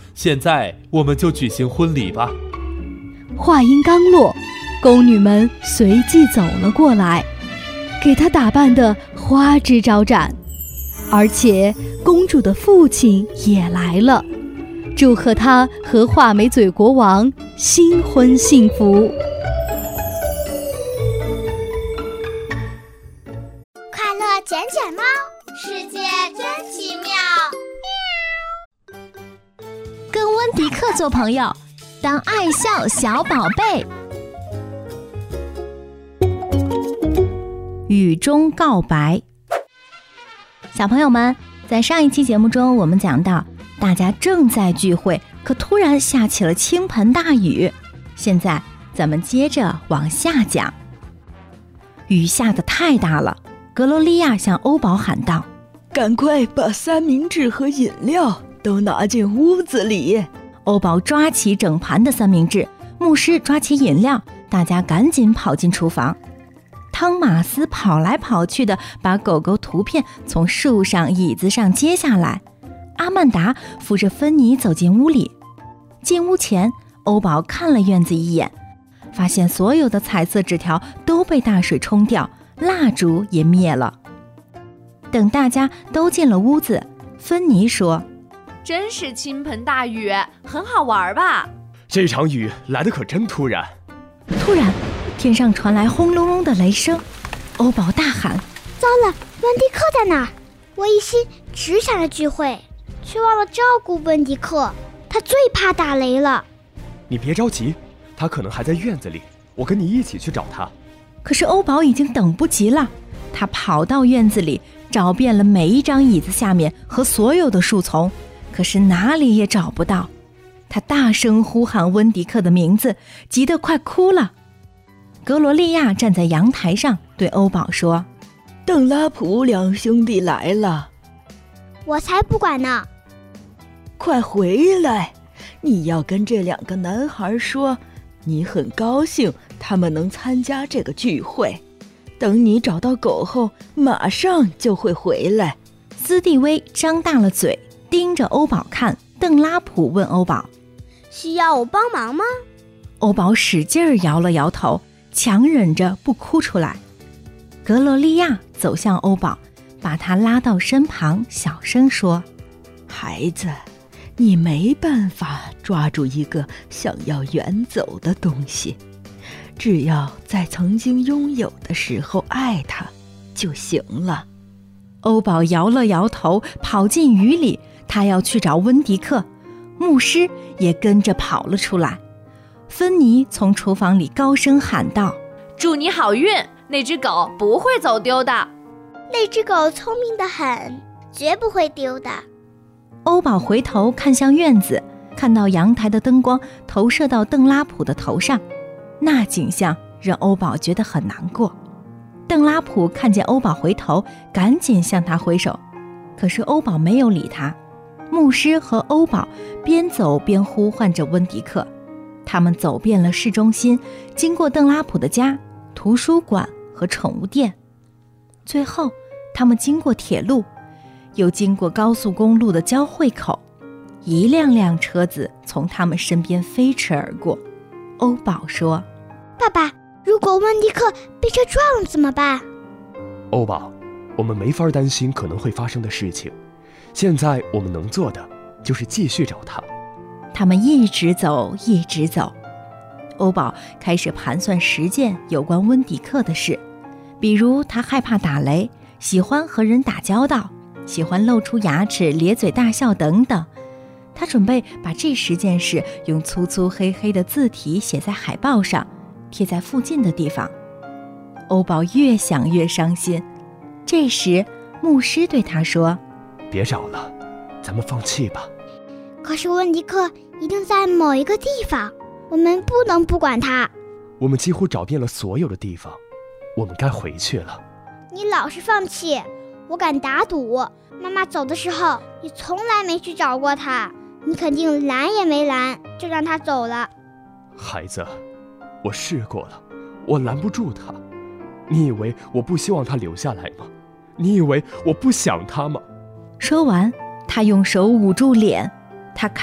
现在我们就举行婚礼吧。 话音刚落，宫女们随即走了过来，给她打扮得花枝招展，而且公主的父亲也来了，祝贺她和画眉嘴国王新婚幸福。 快乐捡捡猫，世界真奇妙。 跟温迪克做朋友，当爱笑小宝贝。雨中告白。小朋友们，在上一期节目中，我们讲到大家正在聚会，可突然下起了倾盆大雨。现在咱们接着往下讲。雨下得太大了，格罗利亚向欧宝喊道： 赶快把三明治和饮料都拿进屋子里。 欧宝抓起整盘的三明治，牧师抓起饮料，大家赶紧跑进厨房。汤马斯跑来跑去的把狗狗图片从树上椅子上接下来，阿曼达扶着芬妮走进屋里。进屋前，欧宝看了院子一眼，发现所有的彩色纸条都被大水冲掉，蜡烛也灭了。等大家都进了屋子，芬妮说： 真是倾盆大雨，很好玩吧？ 这场雨来得可真突然。 突然，天上传来轰隆隆的雷声，欧宝大喊： 糟了，温迪克在哪儿？我一心只想着聚会，却忘了照顾温迪克，他最怕打雷了。 你别着急，他可能还在院子里，我跟你一起去找他。 可是欧宝已经等不及了，他跑到院子里，找遍了每一张椅子下面和所有的树丛，可是哪里也找不到。他大声呼喊温迪克的名字，急得快哭了。格罗利亚站在阳台上对欧宝说： 邓拉普两兄弟来了。 我才不管呢。 快回来，你要跟这两个男孩说，你很高兴他们能参加这个聚会，等你找到狗后马上就会回来。 斯蒂威张大了嘴盯着欧宝看，邓拉普问欧宝： 需要我帮忙吗？ 欧宝使劲儿摇了摇头，强忍着不哭出来。格罗利亚走向欧宝，把他拉到身旁，小声说： 孩子，你没办法抓住一个想要远走的东西，只要在曾经拥有的时候爱它就行了。 欧宝摇了摇头，跑进雨里，他要去找温迪克。牧师也跟着跑了出来。芬妮从厨房里高声喊道： 祝你好运，那只狗不会走丢的。 那只狗聪明得很，绝不会丢的。 欧宝回头看向院子，看到阳台的灯光投射到邓拉普的头上，那景象让欧宝觉得很难过。邓拉普看见欧宝回头，赶紧向他挥手，可是欧宝没有理他。牧师和欧宝边走边呼唤着温迪克。他们走遍了市中心，经过邓拉普的家、图书馆和宠物店，最后他们经过铁路，又经过高速公路的交汇口，一辆辆车子从他们身边飞驰而过。欧宝说： 爸爸，如果温迪克被车撞了怎么办？ 欧宝，我们没法担心可能会发生的事情，现在我们能做的就是继续找他。 他们一直走，一直走。欧宝开始盘算10件有关温迪克的事，比如他害怕打雷，喜欢和人打交道，喜欢露出牙齿咧嘴大笑等等。他准备把这10件事用粗粗黑黑的字体写在海报上，贴在附近的地方。欧宝越想越伤心。这时牧师对他说： 别找了，咱们放弃吧。 可是温迪克一定在某一个地方，我们不能不管他。 我们几乎找遍了所有的地方，我们该回去了。 你老是放弃，我敢打赌，妈妈走的时候你从来没去找过他，你肯定拦也没拦就让他走了。 孩子，我试过了，我拦不住他。你以为我不希望他留下来吗？你以为我不想他吗？ 说完，他用手捂住脸，他